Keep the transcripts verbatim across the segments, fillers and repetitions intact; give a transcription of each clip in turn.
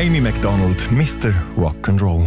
Amy Macdonald, Mister Rock'n'Roll.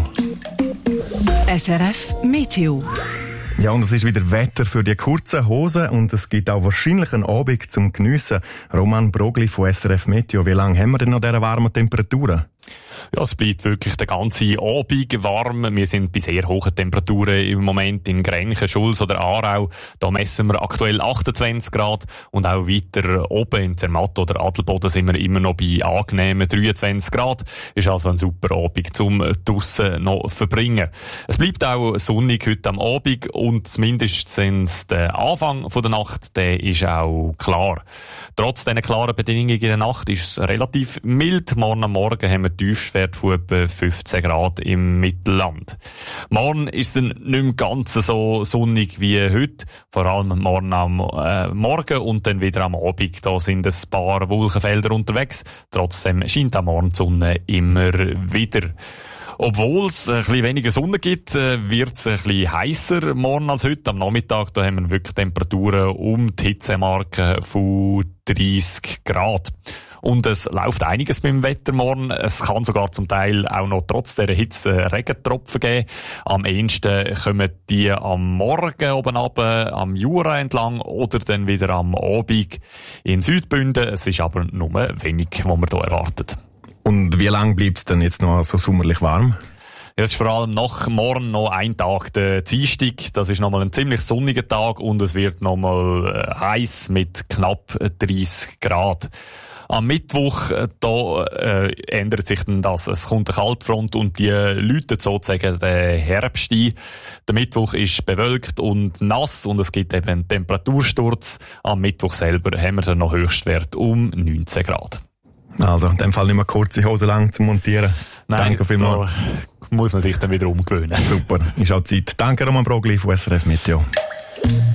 S R F Meteo. Ja, und es ist wieder Wetter für die kurzen Hosen und es gibt auch wahrscheinlich einen Abend zum Geniessen. Roman Brogli von S R F Meteo, wie lange haben wir denn noch diese warmen Temperaturen? Ja, es bleibt wirklich den ganzen Abend warm. Wir sind bei sehr hohen Temperaturen im Moment in Grenchen, Schulz oder Aarau. Da messen wir aktuell achtundzwanzig Grad und auch weiter oben in Zermatt oder Adelboden sind wir immer noch bei angenehmen dreiundzwanzig Grad. Ist also ein super Abend zum draussen noch verbringen. Es bleibt auch sonnig heute am Abend und zumindest der Anfang der Nacht, der ist auch klar. Trotz diesen klaren Bedingungen in der Nacht ist es relativ mild. Morgen am Morgen haben wir Tiefstwert von etwa fünfzehn Grad im Mittelland. Morgen ist es dann nicht mehr ganz so sonnig wie heute. Vor allem morgen am äh, Morgen und dann wieder am Abend. Da sind ein paar Wolkenfelder unterwegs. Trotzdem scheint am Morgen die Sonne immer wieder. Obwohl es ein bisschen weniger Sonne gibt, wird es ein bisschen heißer morgen als heute. Am Nachmittag da haben wir wirklich Temperaturen um die Hitzemarke von dreissig Grad. Und es läuft einiges beim Wetter morgen. Es kann sogar zum Teil auch noch trotz dieser Hitze Regentropfen geben. Am ehesten kommen die am Morgen oben runter, am Jura entlang oder dann wieder am Abend in Südbünden. Es ist aber nur wenig, was man hier erwartet. Und wie lange bleibt es denn jetzt noch so sommerlich warm? Ja, es ist vor allem nach morgen noch ein Tag, der Dienstag. Das ist nochmal ein ziemlich sonniger Tag und es wird nochmal heiß mit knapp dreissig Grad. Am Mittwoch, da äh, ändert sich dann das. Es kommt eine Kaltfront und die läutet sozusagen den Herbst ein. Der Mittwoch ist bewölkt und nass und es gibt eben einen Temperatursturz. Am Mittwoch selber haben wir dann noch Höchstwert um neunzehn Grad. Also in dem Fall nicht mehr kurze Hose lang zu montieren. Nein, danke vielmals. Muss man sich dann wieder umgewöhnen. Super, ist auch Zeit. Danke Roman Brogli von S R F Meteo.